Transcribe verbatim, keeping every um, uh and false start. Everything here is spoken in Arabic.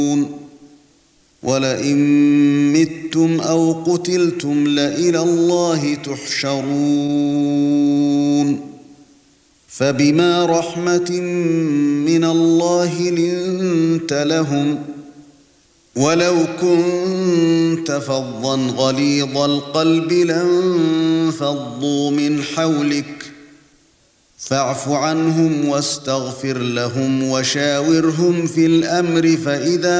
وَلَئِن مِّتُّمْ أَوْ قُتِلْتُمْ لَإِلَى اللَّهِ تُحْشَرُونَ فَبِمَا رَحْمَةٍ مِّنَ اللَّهِ لِنتَ لَهُمْ وَلَوْ كُنتَ فَظًّا غَلِيظَ الْقَلْبِ لَانفَضُّوا مِنْ حَوْلِكَ فَاعْفُ عَنْهُمْ وَاسْتَغْفِرْ لَهُمْ وَشَاوِرْهُمْ فِي الْأَمْرِ فَإِذَا